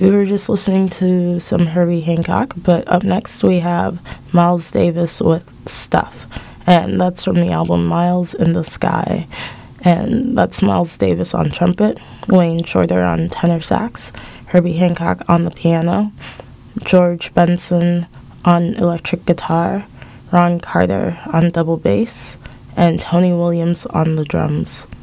We were just listening to some Herbie Hancock, but up next we have Miles Davis with Stuff, and that's from the album Miles in the Sky. And that's Miles Davis on trumpet, Wayne Shorter on tenor sax, Herbie Hancock on the piano, George Benson on electric guitar, Ron Carter on double bass, and Tony Williams on the drums.